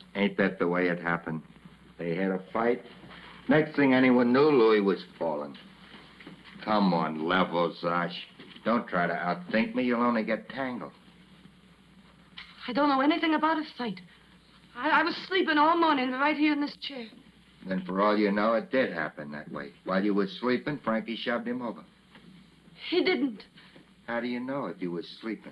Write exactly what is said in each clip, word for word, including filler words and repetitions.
Ain't that the way it happened? They had a fight. Next thing anyone knew, Louis was falling. Come on, level, Zosh. Don't try to outthink me. You'll only get tangled. I don't know anything about a fight. I, I was sleeping all morning right here in this chair. Then for all you know, it did happen that way. While you were sleeping, Frankie shoved him over. He didn't. How do you know if you was sleeping?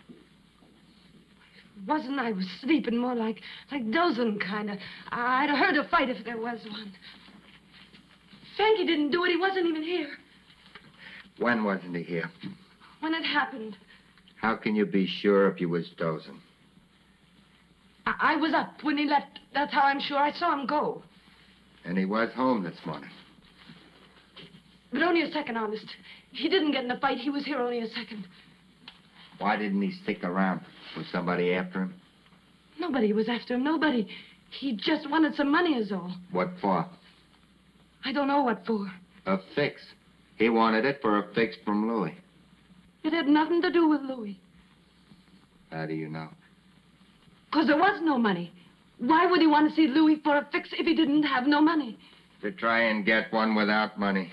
It wasn't I was sleeping, more like, like dozing, kind of. I'd have heard a fight if there was one. Frankie didn't do it. He wasn't even here. When wasn't he here? When it happened. How can you be sure if you was dozing? I, I was up when he left. That's how I'm sure. I saw him go. And he was home this morning. But only a second, honest. He didn't get in a fight. He was here only a second. Why didn't he stick around? Was somebody after him? Nobody was after him. Nobody. He just wanted some money is all. What for? I don't know what for. A fix. He wanted it for a fix from Louis. It had nothing to do with Louis. How do you know? Because there was no money. Why would he want to see Louis for a fix if he didn't have no money? To try and get one without money.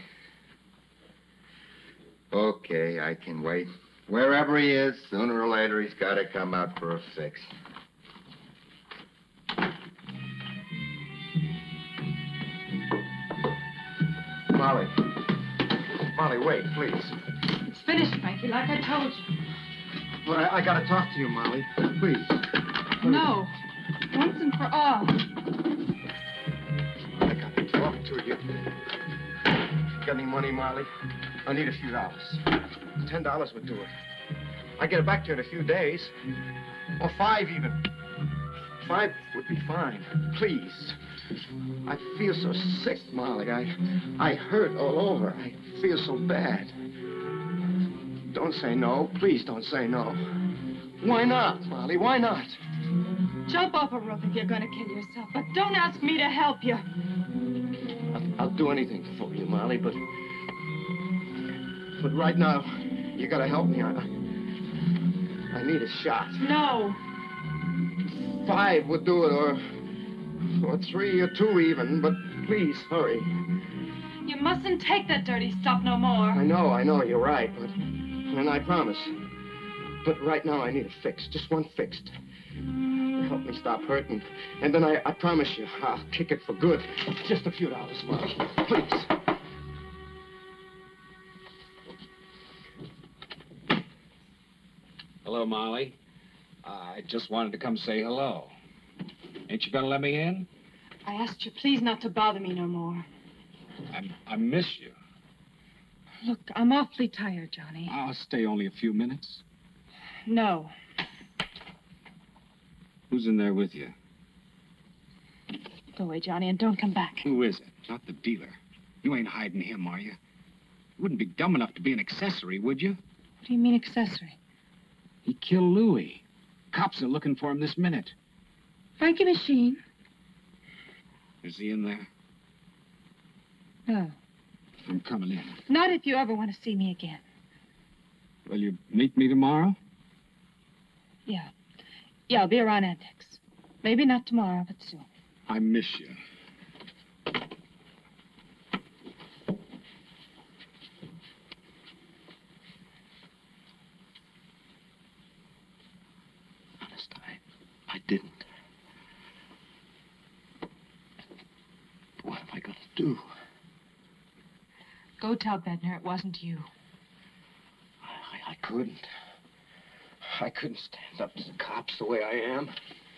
Okay, I can wait. Wherever he is, sooner or later, he's got to come out for a fix. Molly. Molly, wait, please. It's finished, Frankie, like I told you. Well, I, I got to talk to you, Molly. Please. No. Once and for all. I got to talk to you. Got any money, Molly? I need a few dollars. Ten dollars would do it. I get it back to you in a few days. Or five, even. Five would be fine. Please. I feel so sick, Molly. I, I hurt all over. I feel so bad. Don't say no. Please don't say no. Why not, Molly? Why not? Jump off a roof if you're going to kill yourself, but don't ask me to help you. I'll, I'll do anything for you, Molly, but... But right now, you gotta help me. I, I need a shot. No. Five would do it, or... Or three, or two even, but please, hurry. You mustn't take that dirty stuff no more. I know, I know, you're right, but... And I promise. But right now, I need a fix. Just one fixed. Help me stop hurting. And then I, I promise you, I'll kick it for good. Just a few dollars, Molly. Please. Hello, Molly. Uh, I just wanted to come say hello. Ain't you gonna let me in? I asked you please not to bother me no more. I, I miss you. Look, I'm awfully tired, Johnny. I'll stay only a few minutes. No. Who's in there with you? Go away, Johnny, and don't come back. Who is it? Not the dealer. You ain't hiding him, are you? You wouldn't be dumb enough to be an accessory, would you? What do you mean, accessory? He killed Louis. Cops are looking for him this minute. Frankie Machine? Is he in there? No. I'm coming in. Not if you ever want to see me again. Will you meet me tomorrow? Yeah. Yeah, I'll be around Annex. Maybe not tomorrow, but soon. I miss you. Honest, I, I didn't. What am I gonna do? Go tell Bednar it wasn't you. I, I couldn't. I couldn't stand up to the cops the way I am.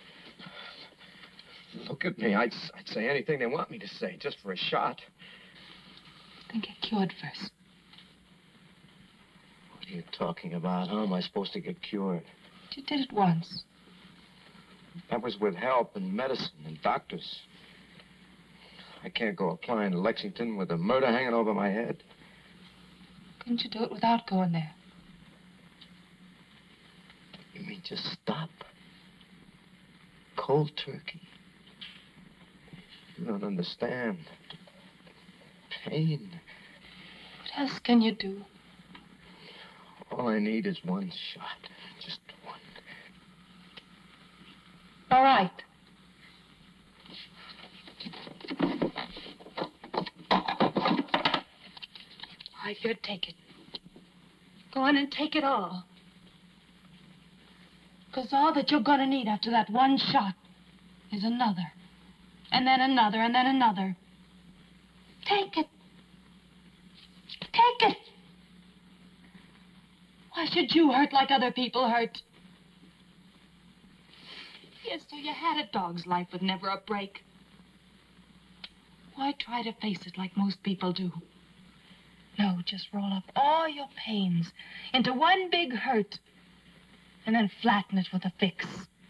Look at me. I'd, I'd say anything they want me to say, just for a shot. Then get cured first. What are you talking about? How am I supposed to get cured? You did it once. That was with help and medicine and doctors. I can't go applying to Lexington with a murder hanging over my head. Couldn't you do it without going there? You mean just stop? Cold turkey? You don't understand. Pain. What else can you do? All I need is one shot. Just one. All right. right, here, take it. Go on and take it all. Because all that you're going to need after that one shot is another. And then another, and then another. Take it. Take it. Why should you hurt like other people hurt? Yes, so you had a dog's life with never a break. Why try to face it like most people do? No, just roll up all your pains into one big hurt and then flatten it with a fix.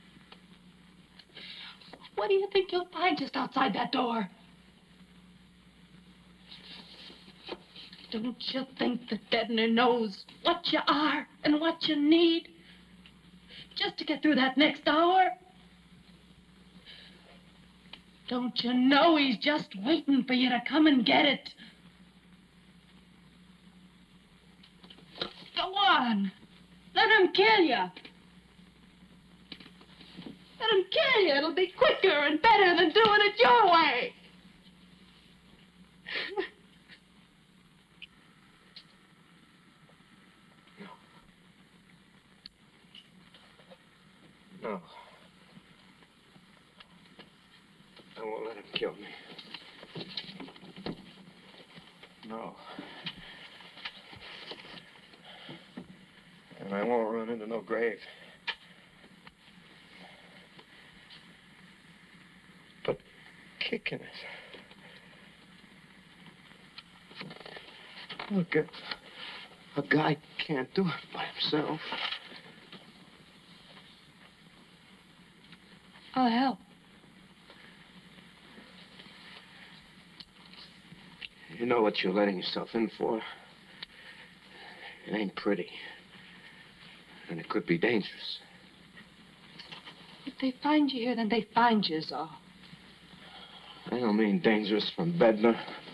What do you think you'll find just outside that door? Don't you think that Dedner knows what you are and what you need just to get through that next hour? Don't you know he's just waiting for you to come and get it? Go on. Let him kill you. Let him kill you. It'll be quicker and better than doing it your way. No. I won't let him kill me. No. And I won't run into no grave. But kicking it. Look, a, a guy can't do it by himself. I'll help. You know what you're letting yourself in for? It ain't pretty. And it could be dangerous. If they find you here, then they find you, is all. I don't mean dangerous from Bednar.